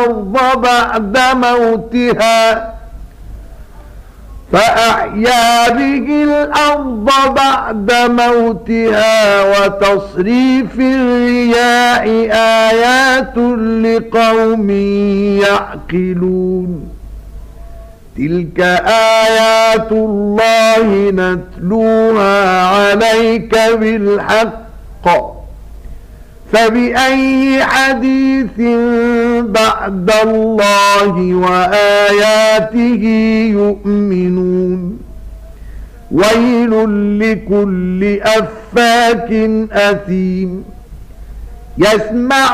الأرض بعد موتها بعد موتها وتصريف الرياح آيات لقوم يعقلون تلك آيات الله نتلوها عليك بالحق فبأي حديث بعد الله وآياته يؤمنون ويل لكل أفاك أثيم يسمع